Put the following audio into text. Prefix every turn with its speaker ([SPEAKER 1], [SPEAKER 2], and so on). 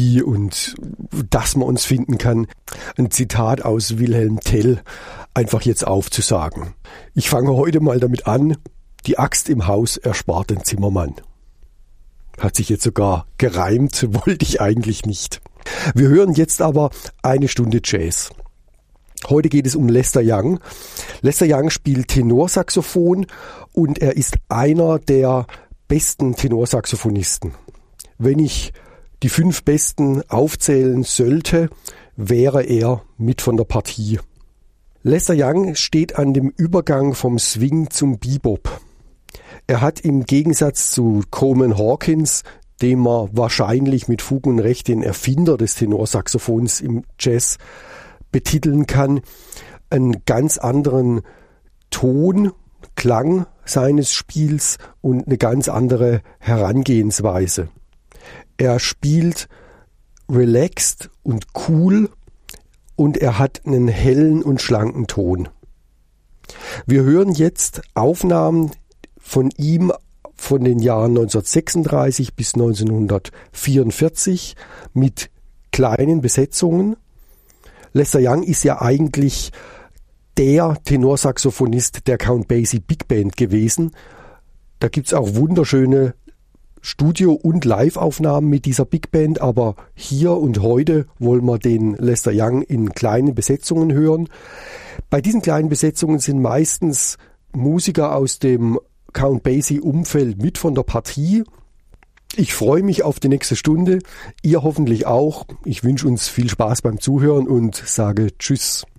[SPEAKER 1] wie und dass man uns finden kann, ein Zitat aus Wilhelm Tell einfach jetzt aufzusagen. Ich fange heute mal damit an: Die Axt im Haus erspart den Zimmermann. Hat sich jetzt sogar gereimt, wollte ich eigentlich nicht. Wir hören jetzt aber eine Stunde Jazz. Heute geht es um Lester Young. Lester Young spielt Tenorsaxophon und er ist einer der besten Tenorsaxophonisten. Wenn ich die 5 Besten aufzählen sollte, wäre er mit von der Partie. Lester Young steht an dem Übergang vom Swing zum Bebop. Er hat im Gegensatz zu Coleman Hawkins, dem man wahrscheinlich mit Fug und Recht den Erfinder des Tenorsaxophons im Jazz betiteln kann, einen ganz anderen Ton, Klang seines Spiels und eine ganz andere Herangehensweise. Er spielt relaxed und cool und er hat einen hellen und schlanken Ton. Wir hören jetzt Aufnahmen von ihm von den Jahren 1936 bis 1944 mit kleinen Besetzungen. Lester Young ist ja eigentlich der Tenorsaxophonist der Count Basie Big Band gewesen. Da gibt's auch wunderschöne Studio- und Live-Aufnahmen mit dieser Big Band, aber hier und heute wollen wir den Lester Young in kleinen Besetzungen hören. Bei diesen kleinen Besetzungen sind meistens Musiker aus dem Count Basie Umfeld mit von der Partie. Ich freue mich auf die nächste Stunde, ihr hoffentlich auch. Ich wünsche uns viel Spaß beim Zuhören und sage Tschüss.